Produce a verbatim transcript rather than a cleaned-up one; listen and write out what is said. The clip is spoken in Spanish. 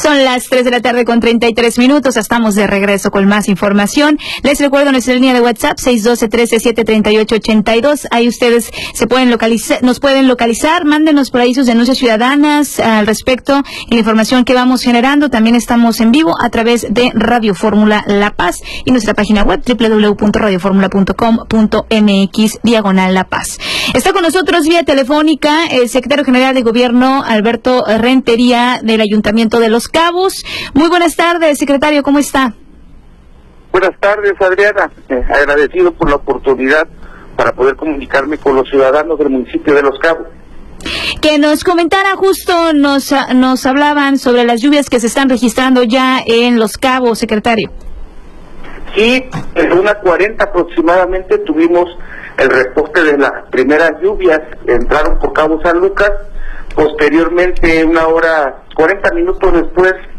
Son las tres de la tarde con treinta y tres minutos. Estamos de regreso con más información. Les recuerdo nuestra línea de WhatsApp seis uno dos, uno tres siete, tres ocho ocho dos. Ahí ustedes se pueden localizar, nos pueden localizar. Mándenos por ahí sus denuncias ciudadanas al respecto y la información que vamos generando. También estamos en vivo a través de Radio Fórmula La Paz y nuestra página web doble u doble u doble u punto radio fórmula punto com punto m x diagonal La Paz. Está con nosotros vía telefónica el secretario general de Gobierno, Alberto Rentería, del Ayuntamiento de Los Cabos. Muy buenas tardes, secretario, ¿cómo está? Buenas tardes, Adriana. Eh, agradecido por la oportunidad para poder comunicarme con los ciudadanos del municipio de Los Cabos. Que nos comentara, justo nos, nos hablaban sobre las lluvias que se están registrando ya en Los Cabos, secretario. Sí, en una cuarenta aproximadamente tuvimos el reporte de las primeras lluvias, entraron por Cabo San Lucas, posteriormente una hora, cuarenta minutos después,